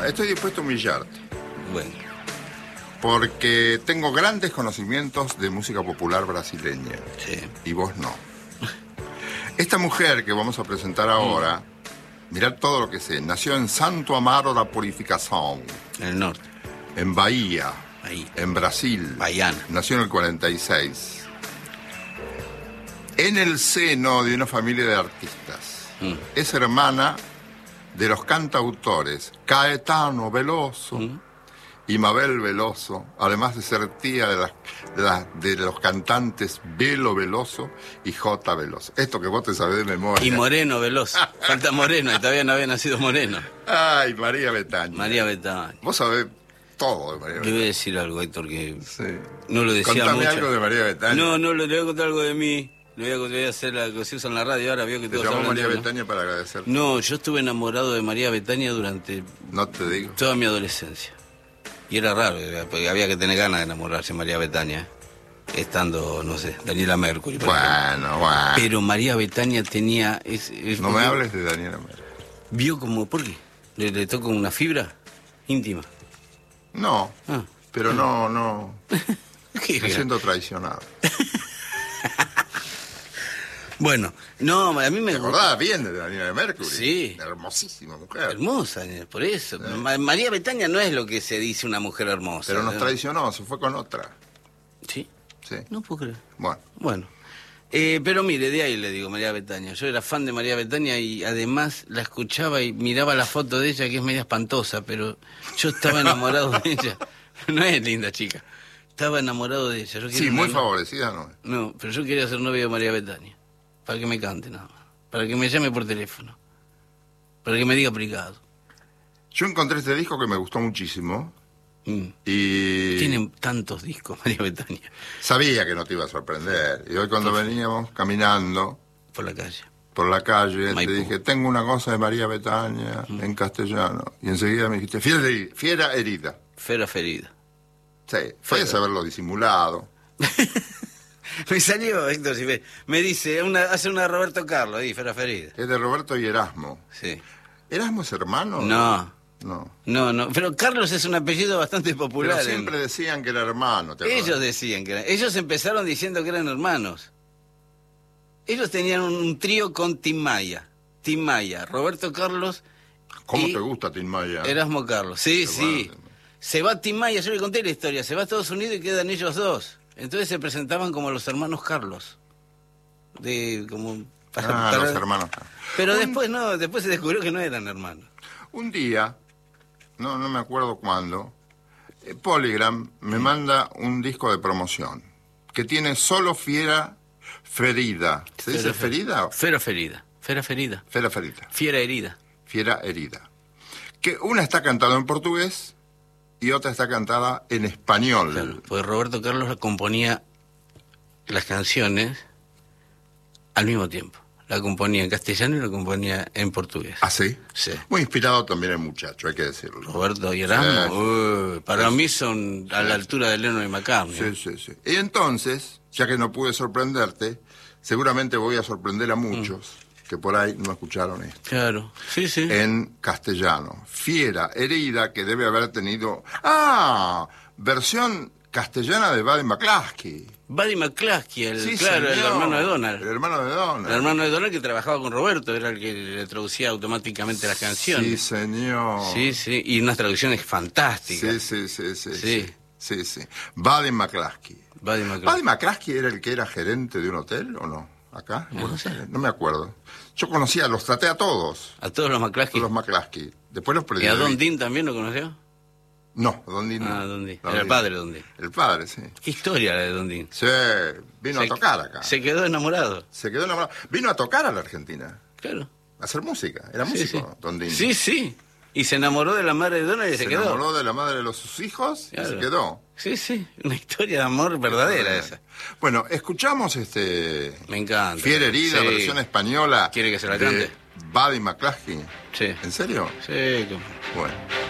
estoy dispuesto a humillarte. Bueno. Porque tengo grandes conocimientos de música popular brasileña. Sí. Y vos no. Esta mujer que vamos a presentar ahora, mirad todo lo que sé, nació en Santo Amaro da Purificação. En el norte. En Bahía. Ahí. En Brasil. Bahiana. Nació en el 46. En el seno de una familia de artistas. Es hermana de los cantautores Caetano Veloso y Mabel Veloso, además de ser tía de los cantantes Belo Veloso y J. Veloso. Esto que vos te sabés de memoria. Y Moreno Veloso. Falta Moreno, y todavía no había nacido Moreno. Ay, María Bethânia. María Bethânia. Vos sabés todo de María Le Bethânia. voy a decir algo, Héctor, que Sí. no lo decía Contame mucho. algo de María Bethânia. No, le voy a contar algo de mí. Le voy a hacer la que se usa en la radio ahora, veo que Te todos llamó hablan María de uno. Bethânia para agradecer. No, yo estuve enamorado de María Bethânia durante No te digo. toda mi adolescencia. Y era raro, porque había que tener ganas de enamorarse de María Bethânia, estando, no sé, Daniela Mercury. por ejemplo. Bueno. Pero María Bethânia tenía... No me hables de Daniela Mercury. Vio como... ¿Por qué? ¿Le tocó una fibra íntima? No, Ah. pero no. ¿Qué Me era? siento traicionado. Bueno, no, a mí me ¿Te acordás bien de Daniela Mercury? Sí. Hermosísima mujer. hermosa, por eso. María Bethânia no es lo que se dice una mujer hermosa. Pero nos ¿no? traicionó, se fue con otra. ¿Sí? Sí. No puedo creer. Bueno, Bueno, pero mire, de ahí le digo, María Bethânia. Yo era fan de María Bethânia y además la escuchaba y miraba la foto de ella, que es media espantosa, pero yo estaba enamorado de ella. No es linda chica. Estaba enamorado de ella. Yo sí, quería muy una- favorecida, ¿no? No, pero yo quería ser novio de María Bethânia. Para que me cante nada más. Para que me llame por teléfono. Para que me diga aplicado. Yo encontré este disco que me gustó muchísimo y Tienen tantos discos, María Bethânia, sabía que no te iba a sorprender. Y hoy cuando veníamos caminando por la calle. por la calle, Maipú. te dije, tengo una cosa de María Bethânia en castellano. Y enseguida me dijiste, fiera herida. Fera ferida. Sí, puedes haberlo disimulado. Me salió, Héctor, si ve. Me dice, hace una de Roberto Carlos, ahí, Fera ferida. Es de Roberto y Erasmo. Sí. ¿Erasmo es hermano? No, No. no. Pero Carlos es un apellido bastante popular. Pero siempre decían que era hermano. ¿te Ellos acordás? decían que eran. Ellos empezaron diciendo que eran hermanos. Ellos tenían un trío con Tim Maya. Tim Maya, Roberto Carlos ¿Cómo y te gusta Tim Maya? Erasmo Carlos. Sí, Qué sí. bueno. Se va Tim Maya, yo le conté la historia. Se va a Estados Unidos y quedan ellos dos. Entonces se presentaban como los hermanos Carlos. Los hermanos. Pero después no, después se descubrió que no eran hermanos. Un día, no me acuerdo cuándo, Polygram me manda un disco de promoción que tiene solo Fiera Ferida. ¿Se dice ferida? Fera ferida. Fera ferida. Fiera Ferida. Fiera herida. Fiera herida. Que una está cantada en portugués y otra está cantada en español. Claro, pues Roberto Carlos componía las canciones al mismo tiempo. La componía en castellano y la componía en portugués. ¿Ah, sí? Sí. Muy inspirado también el muchacho, hay que decirlo. Roberto y Erasmo, para mí son a la altura de Lennon y McCartney. Sí. Y entonces, ya que no pude sorprenderte, seguramente voy a sorprender a muchos que por ahí no escucharon esto. Claro, sí. En castellano. Fiera herida que debe haber tenido... ¡Ah! Versión castellana de Buddy McCluskey. Buddy McCluskey, Sí, el señor. hermano de Donald. El hermano de Donald. El hermano de Donald que trabajaba con Roberto, era el que le traducía automáticamente las Sí, canciones. señor. Sí, y unas traducciones fantásticas. Sí. Buddy McCluskey. Buddy McCluskey. ¿Buddy McCluskey era el que era gerente de un hotel o no? ¿Acá? No sé. No me acuerdo. Yo conocía, los traté a todos. A todos los McCluskey. Los McCluskey. Después los perdí. ¿Y a de Don vista. Dean también lo conoció? No, Don Dean no. Ah, Don Dean. Don Era el Dean. padre de Don Dean. El padre, sí. ¿Qué historia la de Don Dean? Sí, vino a tocar acá. Se quedó enamorado. Se quedó enamorado. Vino a tocar a la Argentina. Claro. A hacer música. Era Sí, músico, sí. Don Dean. Sí. Y se enamoró de la madre de Donald y se quedó. enamoró de la madre de sus hijos y Claro. se quedó. Sí. Una historia de amor verdadera esa. Bueno, escuchamos Me encanta. Fiera herida, Sí. versión española. ¿Quiere que se la de cante? Buddy McCluskey. Sí. ¿En serio? Sí, Bueno.